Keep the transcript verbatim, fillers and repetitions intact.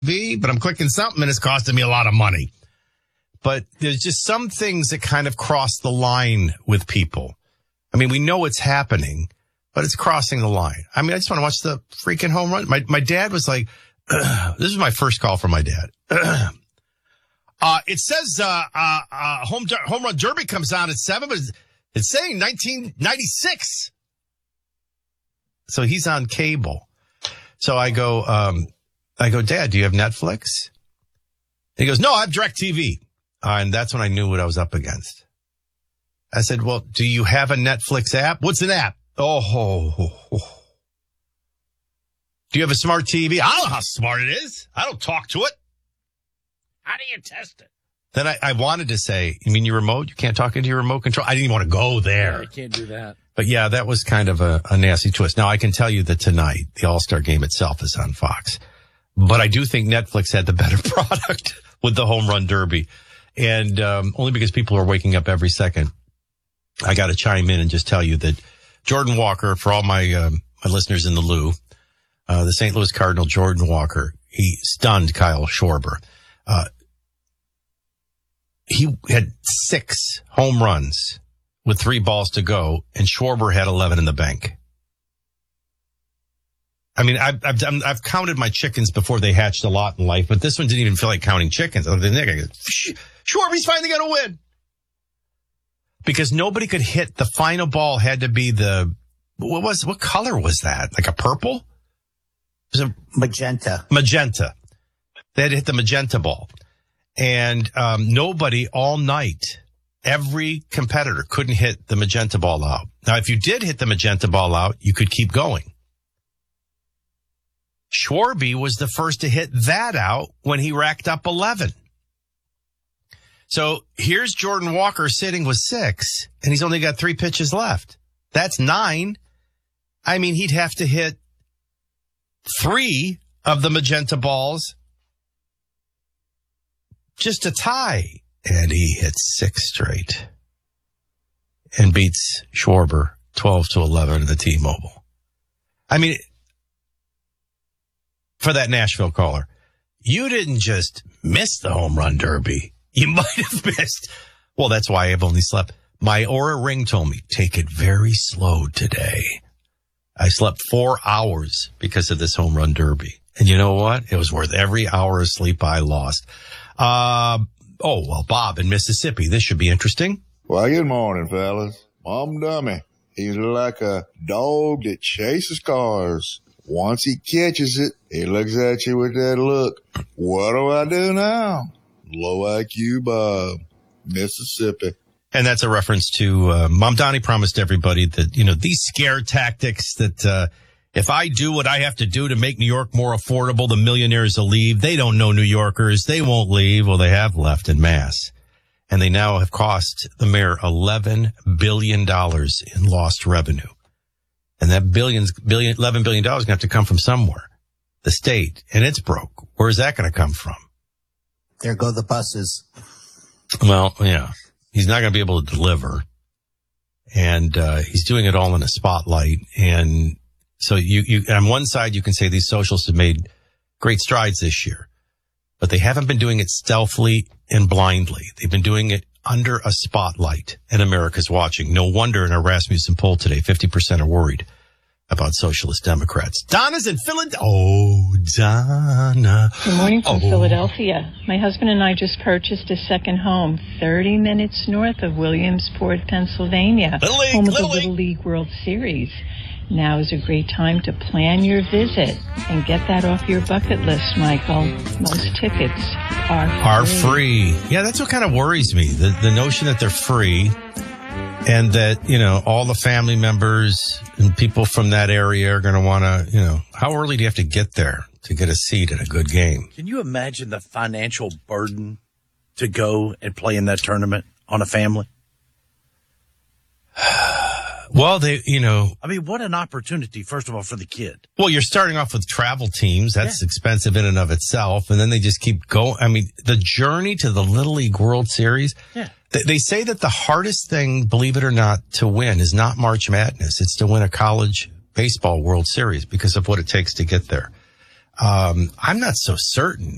V, but I'm clicking something and it's costing me a lot of money. But there's just some things that kind of cross the line with people. I mean, we know it's happening, but it's crossing the line. I mean, I just want to watch the freaking home run. My, my dad was like, this is my first call from my dad. uh, it says, uh, uh, uh, home, home run derby comes on at seven, but it's, it's saying nineteen ninety-six. So he's on cable. So I go, um, I go, Dad, do you have Netflix? He goes, no, I have DirecTV. Uh, and that's when I knew what I was up against. I said, well, do you have a Netflix app? What's an app? Oh, oh, oh, oh. Do you have a smart T V? I don't know how smart it is. I don't talk to it. How do you test it? Then I, I wanted to say, you mean your remote? You can't talk into your remote control? I didn't even want to go there. Yeah, I can't do that. But yeah, that was kind of a, a nasty twist. Now, I can tell you that tonight, the All-Star game itself is on Fox. But I do think Netflix had the better product with the home run derby. And um, only because people are waking up every second, I got to chime in and just tell you that Jordan Walker, for all my um, my listeners in the Lou, uh, the Saint Louis Cardinal, Jordan Walker, he stunned Kyle Schwarber. Uh, he had six home runs with three balls to go, and Schwarber had eleven in the bank. I mean, I've, I've, I've counted my chickens before they hatched a lot in life, but this one didn't even feel like counting chickens. Other than that, I go, Schwarber's finally going to win. Because nobody could hit. The final ball had to be the, what was, what color was that? Like a purple? It was a magenta. Magenta. They had to hit the magenta ball. And um, nobody all night, every competitor couldn't hit the magenta ball out. Now, if you did hit the magenta ball out, you could keep going. Schwarber was the first to hit that out when he racked up eleven. So here's Jordan Walker sitting with six, and he's only got three pitches left. That's nine. I mean, he'd have to hit three of the magenta balls just to tie. And he hits six straight and beats Schwarber twelve to eleven at the T-Mobile. I mean, for that Nashville caller, you didn't just miss the home run derby. You might have missed. Well, that's why I've only slept. My Oura Ring told me, take it very slow today. I slept four hours because of this home run derby. And you know what? It was worth every hour of sleep I lost. Uh, oh, well, Bob in Mississippi. This should be interesting. Well, good morning, fellas. Mom Dummy. He's like a dog that chases cars. Once he catches it, he looks at you with that look. What do I do now? Low I Q Bob, Mississippi. And that's a reference to uh, Mom Donnie promised everybody that, you know, these scare tactics that uh, if I do what I have to do to make New York more affordable, the millionaires will leave. They don't know New Yorkers. They won't leave. Well, they have left en masse. And they now have cost the mayor eleven billion dollars in lost revenue. And that billions, billion, eleven billion dollars is going to have to come from somewhere. The state. And it's broke. Where is that going to come from? There go the buses. Well, yeah. He's not going to be able to deliver. And uh he's doing it all in a spotlight. And so you, you, on one side, you can say these socialists have made great strides this year. But they haven't been doing it stealthily and blindly. They've been doing it under a spotlight, and America's watching. No wonder in a Rasmussen poll today, fifty percent are worried about socialist Democrats. Donna's in Philadelphia. Oh, Donna. Good morning from oh. Philadelphia. My husband and I just purchased a second home thirty minutes north of Williamsport, Pennsylvania, Little League, home of Little the Little League. League World Series. Now is a great time to plan your visit and get that off your bucket list, Michael. Most tickets are free. Are free. Yeah, that's what kind of worries me. The, the notion that they're free and that, you know, all the family members and people from that area are going to want to, you know, how early do you have to get there to get a seat at a good game? Can you imagine the financial burden to go and play in that tournament on a family? Well, they, you know. I mean, what an opportunity, first of all, for the kid. Well, you're starting off with travel teams. That's yeah. expensive in and of itself. And then they just keep going. I mean, the journey to the Little League World Series. Yeah. They, they say that the hardest thing, believe it or not, to win is not March Madness. It's to win a college baseball World Series because of what it takes to get there. Um, I'm not so certain